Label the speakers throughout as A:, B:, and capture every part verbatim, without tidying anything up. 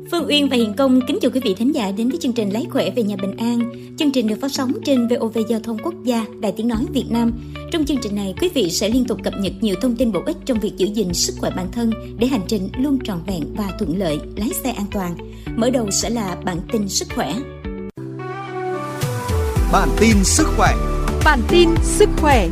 A: Phương Uyên và Hiền Công kính chào quý vị thính giả đến với chương trình Lấy Khỏe về nhà bình an. Chương trình được phát sóng trên vê o vê Giao thông Quốc gia, Đài Tiếng nói Việt Nam. Trong chương trình này, quý vị sẽ liên tục cập nhật nhiều thông tin bổ ích trong việc giữ gìn sức khỏe bản thân để hành trình luôn trọn vẹn và thuận lợi, lái xe an toàn. Mở đầu sẽ là bản tin sức khỏe.
B: Bản tin sức khỏe.
C: Bản tin sức khỏe.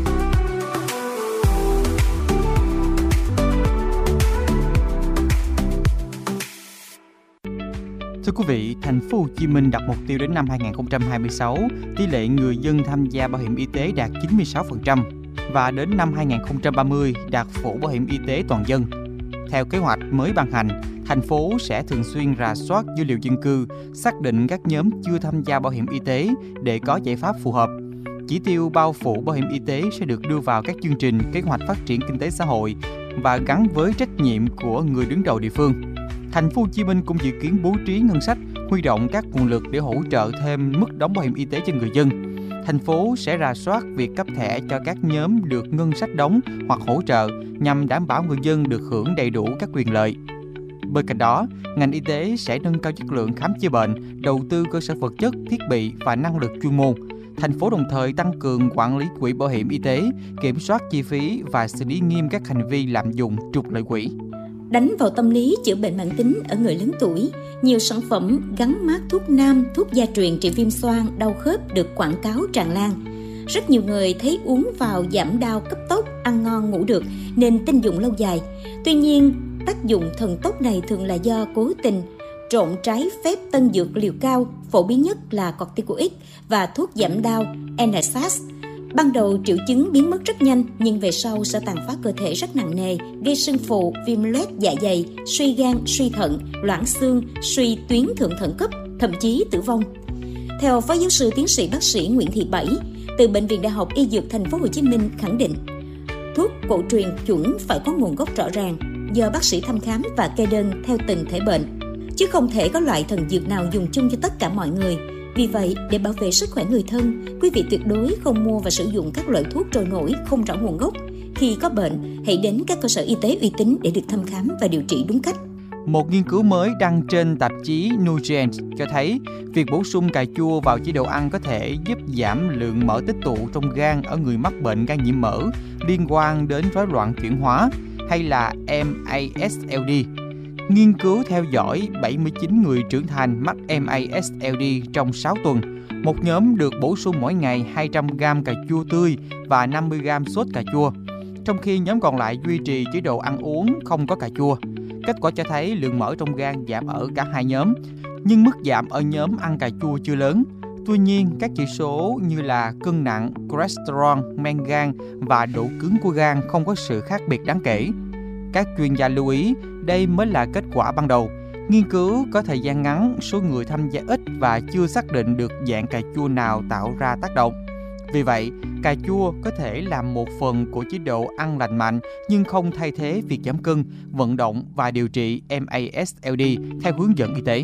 D: Thưa quý vị, thành phố Hồ Chí Minh đặt mục tiêu đến năm hai không hai sáu, tỷ lệ người dân tham gia bảo hiểm y tế đạt chín mươi sáu phần trăm và đến năm hai không ba mươi đạt phủ bảo hiểm y tế toàn dân. Theo kế hoạch mới ban hành, thành phố sẽ thường xuyên rà soát dữ liệu dân cư, xác định các nhóm chưa tham gia bảo hiểm y tế để có giải pháp phù hợp. Chỉ tiêu bao phủ bảo hiểm y tế sẽ được đưa vào các chương trình, kế hoạch phát triển kinh tế xã hội và gắn với trách nhiệm của người đứng đầu địa phương. Thành phố Hồ Chí Minh cũng dự kiến bố trí ngân sách, huy động các nguồn lực để hỗ trợ thêm mức đóng bảo hiểm y tế cho người dân. Thành phố sẽ rà soát việc cấp thẻ cho các nhóm được ngân sách đóng hoặc hỗ trợ nhằm đảm bảo người dân được hưởng đầy đủ các quyền lợi. Bên cạnh đó, ngành y tế sẽ nâng cao chất lượng khám chữa bệnh, đầu tư cơ sở vật chất, thiết bị và năng lực chuyên môn. Thành phố đồng thời tăng cường quản lý quỹ bảo hiểm y tế, kiểm soát chi phí và xử lý nghiêm các hành vi lạm dụng trục lợi quỹ.
A: Đánh vào tâm lý chữa bệnh mãn tính ở người lớn tuổi, nhiều sản phẩm gắn mác thuốc nam, thuốc gia truyền trị viêm xoang, đau khớp được quảng cáo tràn lan. Rất nhiều người thấy uống vào giảm đau cấp tốc, ăn ngon ngủ được nên tin dụng lâu dài. Tuy nhiên, tác dụng thần tốc này thường là do cố tình trộn trái phép tân dược liều cao, phổ biến nhất là corticoid và thuốc giảm đau en ét a ét. Ban đầu triệu chứng biến mất rất nhanh, nhưng về sau sẽ tàn phá cơ thể rất nặng nề, gây sưng phù, viêm loét dạ dày, suy gan, suy thận, loãng xương, suy tuyến thượng thận cấp, thậm chí tử vong. Theo Phó Giáo sư Tiến sĩ Bác sĩ Nguyễn Thị Bảy từ Bệnh viện Đại học Y Dược Thành phố Hồ Chí Minh khẳng định, thuốc cổ truyền chuẩn phải có nguồn gốc rõ ràng, do bác sĩ thăm khám và kê đơn theo từng thể bệnh, chứ không thể có loại thần dược nào dùng chung cho tất cả mọi người. Vì vậy, để bảo vệ sức khỏe người thân, quý vị tuyệt đối không mua và sử dụng các loại thuốc trôi nổi không rõ nguồn gốc. Khi có bệnh, hãy đến các cơ sở y tế uy tín để được thăm khám và điều trị đúng cách.
D: Một nghiên cứu mới đăng trên tạp chí Nutrients cho thấy việc bổ sung cà chua vào chế độ ăn có thể giúp giảm lượng mỡ tích tụ trong gan ở người mắc bệnh gan nhiễm mỡ liên quan đến rối loạn chuyển hóa hay là em a ét lờ đê. Nghiên cứu theo dõi bảy mươi chín người trưởng thành mắc em a ét lờ đê trong sáu tuần. Một nhóm được bổ sung mỗi ngày hai trăm gam cà chua tươi và năm mươi gam sốt cà chua, trong khi nhóm còn lại duy trì chế độ ăn uống không có cà chua. Kết quả cho thấy lượng mỡ trong gan giảm ở cả hai nhóm, nhưng mức giảm ở nhóm ăn cà chua chưa lớn. Tuy nhiên, các chỉ số như là cân nặng, cholesterol, men gan và độ cứng của gan không có sự khác biệt đáng kể. Các chuyên gia lưu ý, đây mới là kết quả ban đầu. Nghiên cứu có thời gian ngắn, số người tham gia ít và chưa xác định được dạng cà chua nào tạo ra tác động. Vì vậy, cà chua có thể là một phần của chế độ ăn lành mạnh nhưng không thay thế việc giảm cân, vận động và điều trị em a ét lờ đê theo hướng dẫn y tế.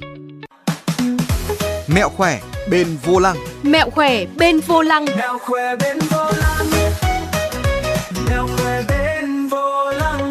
B: Mẹo khỏe bên vô lăng.
C: Mẹo khỏe bên vô lăng.
E: Mẹo khỏe bên vô lăng. Mẹo khỏe bên vô lăng.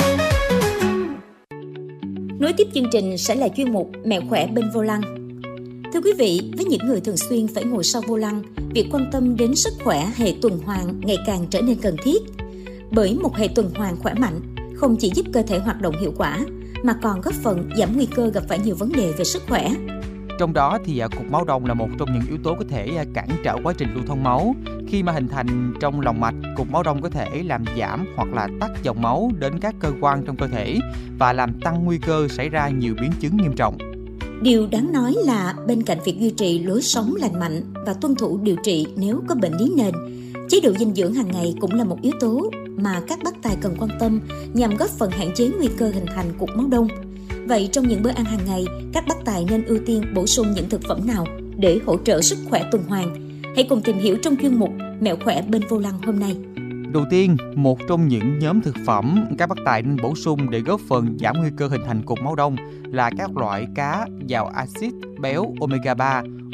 A: Nối tiếp chương trình sẽ là chuyên mục Mẹo khỏe bên vô lăng. Thưa quý vị, với những người thường xuyên phải ngồi sau vô lăng, việc quan tâm đến sức khỏe hệ tuần hoàn ngày càng trở nên cần thiết. Bởi một hệ tuần hoàn khỏe mạnh không chỉ giúp cơ thể hoạt động hiệu quả, mà còn góp phần giảm nguy cơ gặp phải nhiều vấn đề về sức khỏe.
D: Trong đó thì cục máu đông là một trong những yếu tố có thể cản trở quá trình lưu thông máu. Khi mà hình thành trong lòng mạch, cục máu đông có thể làm giảm hoặc là tắc dòng máu đến các cơ quan trong cơ thể và làm tăng nguy cơ xảy ra nhiều biến chứng nghiêm trọng.
A: Điều đáng nói là bên cạnh việc duy trì lối sống lành mạnh và tuân thủ điều trị nếu có bệnh lý nền, chế độ dinh dưỡng hàng ngày cũng là một yếu tố mà các bác tài cần quan tâm nhằm góp phần hạn chế nguy cơ hình thành cục máu đông. Vậy trong những bữa ăn hàng ngày, các bác tài nên ưu tiên bổ sung những thực phẩm nào để hỗ trợ sức khỏe tuần hoàn? Hãy cùng tìm hiểu trong chuyên mục Mẹo khỏe bên vô lăng hôm nay.
D: Đầu tiên, một trong những nhóm thực phẩm các bác tài nên bổ sung để góp phần giảm nguy cơ hình thành cục máu đông là các loại cá giàu axit béo omega ba,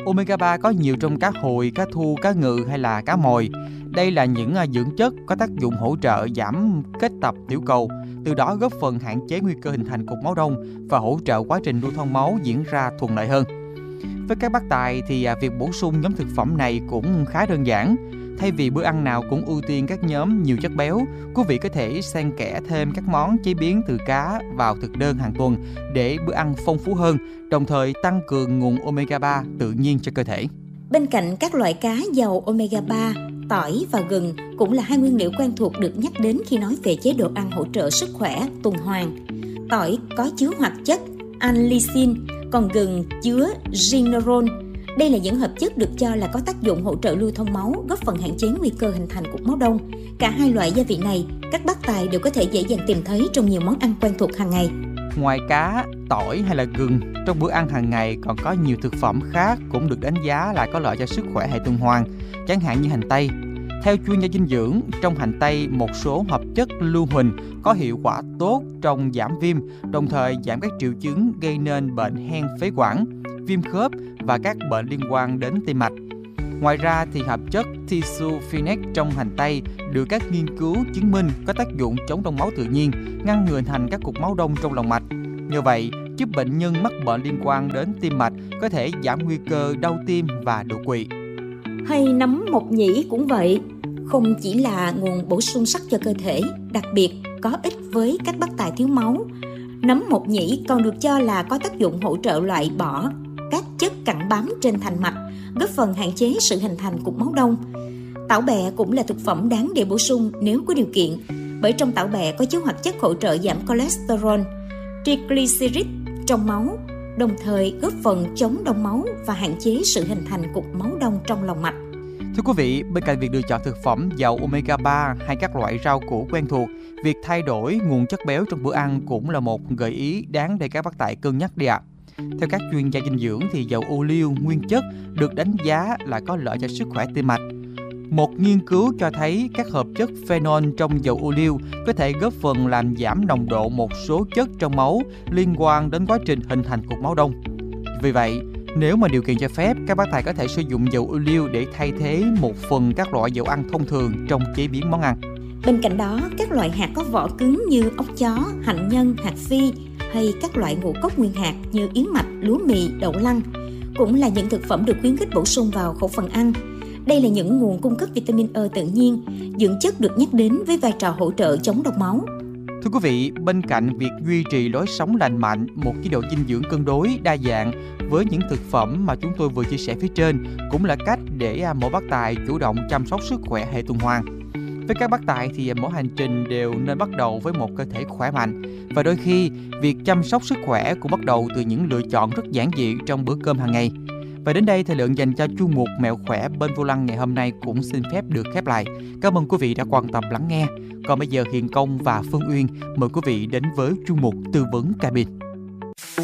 D: Omega ba có nhiều trong cá hồi, cá thu, cá ngừ hay là cá mòi. Đây là những dưỡng chất có tác dụng hỗ trợ giảm kết tập tiểu cầu, từ đó góp phần hạn chế nguy cơ hình thành cục máu đông và hỗ trợ quá trình lưu thông máu diễn ra thuận lợi hơn. Với các bác tài thì việc bổ sung nhóm thực phẩm này cũng khá đơn giản. Thay vì bữa ăn nào cũng ưu tiên các nhóm nhiều chất béo, quý vị có thể xen kẽ thêm các món chế biến từ cá vào thực đơn hàng tuần để bữa ăn phong phú hơn, đồng thời tăng cường nguồn omega ba tự nhiên cho cơ thể.
A: Bên cạnh các loại cá giàu omega ba, tỏi và gừng cũng là hai nguyên liệu quen thuộc được nhắc đến khi nói về chế độ ăn hỗ trợ sức khỏe tuần hoàn. Tỏi có chứa hoạt chất allicin, còn gừng chứa gingerol. Đây là những hợp chất được cho là có tác dụng hỗ trợ lưu thông máu, góp phần hạn chế nguy cơ hình thành cục máu đông. Cả hai loại gia vị này, các bác tài đều có thể dễ dàng tìm thấy trong nhiều món ăn quen thuộc hàng ngày.
D: Ngoài cá, tỏi hay là gừng, trong bữa ăn hàng ngày còn có nhiều thực phẩm khác cũng được đánh giá là có lợi cho sức khỏe hệ tuần hoàn, chẳng hạn như hành tây. Theo chuyên gia dinh dưỡng, trong hành tây một số hợp chất lưu huỳnh có hiệu quả tốt trong giảm viêm, đồng thời giảm các triệu chứng gây nên bệnh hen phế quản, viêm khớp và các bệnh liên quan đến tim mạch. Ngoài ra thì hợp chất tisophenate trong hành tây được các nghiên cứu chứng minh có tác dụng chống đông máu tự nhiên, ngăn ngừa hình thành các cục máu đông trong lòng mạch. Nhờ vậy, giúp bệnh nhân mắc bệnh liên quan đến tim mạch có thể giảm nguy cơ đau tim và đột quỵ.
A: Hay nấm mộc nhĩ cũng vậy, không chỉ là nguồn bổ sung sắt cho cơ thể, đặc biệt có ích với các bác tài thiếu máu. Nấm mộc nhĩ còn được cho là có tác dụng hỗ trợ loại bỏ các chất cặn bám trên thành mạch, góp phần hạn chế sự hình thành cục máu đông. Tảo bẹ cũng là thực phẩm đáng để bổ sung nếu có điều kiện, bởi trong tảo bẹ có chứa hoạt chất hỗ trợ giảm cholesterol, triglycerid trong máu, đồng thời góp phần chống đông máu và hạn chế sự hình thành cục máu đông trong lòng mạch.
D: Thưa quý vị, bên cạnh việc lựa chọn thực phẩm giàu omega ba hay các loại rau củ quen thuộc, việc thay đổi nguồn chất béo trong bữa ăn cũng là một gợi ý đáng để các bác tài cân nhắc đi ạ. Theo các chuyên gia dinh dưỡng thì dầu ô liu nguyên chất được đánh giá là có lợi cho sức khỏe tim mạch. Một nghiên cứu cho thấy các hợp chất phenol trong dầu ô liu có thể góp phần làm giảm nồng độ một số chất trong máu liên quan đến quá trình hình thành cục máu đông. Vì vậy, nếu mà điều kiện cho phép, các bác tài có thể sử dụng dầu ô liu để thay thế một phần các loại dầu ăn thông thường trong chế biến món ăn.
A: Bên cạnh đó, các loại hạt có vỏ cứng như ốc chó, hạnh nhân, hạt phi hay các loại ngũ cốc nguyên hạt như yến mạch, lúa mì, đậu lăng cũng là những thực phẩm được khuyến khích bổ sung vào khẩu phần ăn. Đây là những nguồn cung cấp vitamin E tự nhiên, dưỡng chất được nhắc đến với vai trò hỗ trợ chống đông máu.
D: Thưa quý vị, bên cạnh việc duy trì lối sống lành mạnh, một chế độ dinh dưỡng cân đối, đa dạng với những thực phẩm mà chúng tôi vừa chia sẻ phía trên cũng là cách để mỗi bác tài chủ động chăm sóc sức khỏe hệ tuần hoàn. Với các bác tài thì mỗi hành trình đều nên bắt đầu với một cơ thể khỏe mạnh, và đôi khi việc chăm sóc sức khỏe cũng bắt đầu từ những lựa chọn rất giản dị trong bữa cơm hàng ngày. Và đến đây thời lượng dành cho chuyên mục Mẹo khỏe bên vô lăng ngày hôm nay cũng xin phép được khép lại. Cảm ơn quý vị đã quan tâm lắng nghe. Còn bây giờ Hiền Công và Phương Uyên mời quý vị đến với chuyên mục Tư vấn cabin.